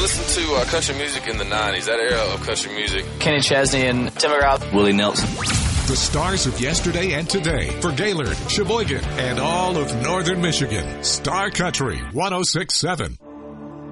listened to country music in the 90s, that era of country music. Kenny Chesney and Tim McGraw. Willie Nelson. The stars of yesterday and today for Gaylord, Sheboygan, and all of northern Michigan. Star Country 106.7.